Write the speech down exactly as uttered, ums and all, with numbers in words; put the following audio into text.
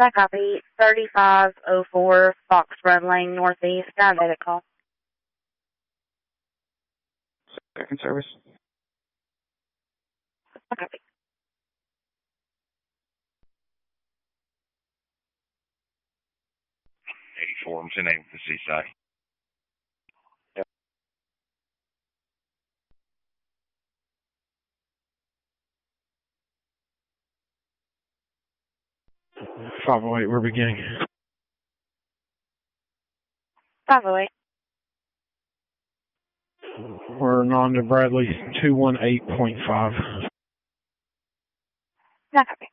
That copy. thirty-five oh four Fox Run Lane Northeast. Diabetic call. Second service. That copy. eighty-four, I'm sending to the seaside. five oh eight, we're beginning. five oh eight. We're on to Bradley two one eight point five. That copy.